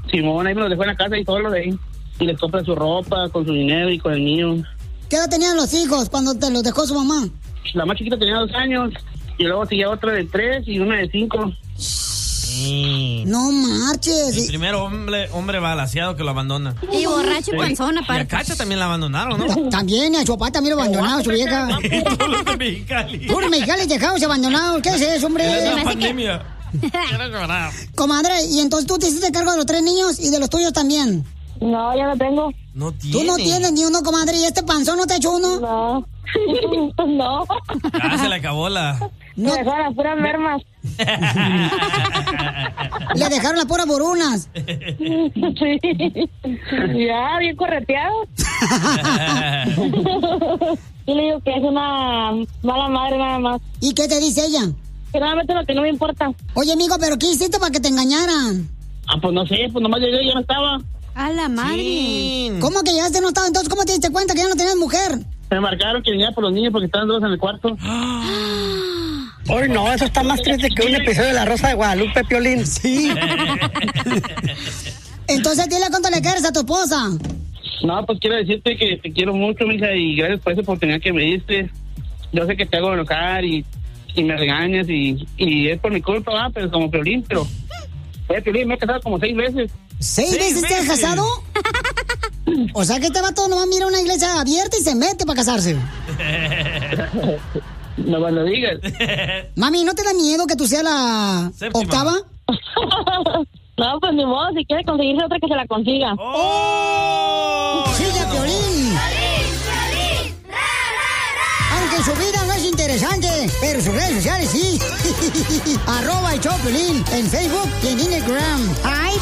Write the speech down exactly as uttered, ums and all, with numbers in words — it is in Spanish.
Simón, ahí me los dejó en la casa y solo de ahí. Y les compra su ropa, con su dinero y con el mío. ¿Qué edad tenían los hijos cuando te los dejó su mamá? La más chiquita tenía dos años, y luego seguía otra de tres y una de cinco. Sí. No marches. El primer hombre, hombre balaseado que lo abandona. Y borracho y Sí. panzón, Y a aparte. Cacha también la abandonaron, ¿no? También, a su papá también lo abandonaron, su vieja. Todos los de Mexicali. Puro Mexicali dejados abandonados. ¿Qué es eso, hombre? Es la pandemia. Quiero llorar. Comadre, y entonces tú te hiciste cargo de los tres niños y de los tuyos también. No, ya no tengo. No tiene. Tú no tienes ni uno, comadre, y este panzón no te ha hecho uno. No. No. Ah, se le acabó la... No. Me dejaron las puras mermas. Le dejaron las puras borunas. Sí. Ya, bien correteado. Yo le digo que es una mala madre nada más. ¿Y qué te dice ella? Que nada más es lo que no me importa. Oye, amigo, ¿pero qué hiciste para que te engañaran? Ah, pues no sé, pues nomás llegué y ya no estaba. A la madre. Sí. ¿Cómo que llegaste no estaba? Entonces, ¿cómo te diste cuenta que ya no tenías mujer? Me marcaron que venía por los niños porque estaban dos en el cuarto. Hoy no, eso está más triste que un episodio de La Rosa de Guadalupe, Piolín. Sí. Entonces, dile cuánto le quieres a tu esposa. No, pues quiero decirte que te quiero mucho, mija, y gracias por esa oportunidad que me diste. Yo sé que te hago enojar y, y me regañas y, y es por mi culpa, ¿verdad? Pero como Piolín, pero... Eh, Piolín, me he casado como seis veces. ¿Seis, Seis veces te has veces. casado? O sea que este vato nomás mira una iglesia abierta y se mete para casarse. No me lo digas. Mami, ¿no te da miedo que tú seas la Séptima. octava? No, pues ni modo, si quiere conseguirse otra que se la consiga. ¡Oh! ¡Sigue a Piolín! Aunque su vida no es interesante, pero sus redes sociales sí. Arroba el show Piolín en Facebook y en Instagram. ¡Ay!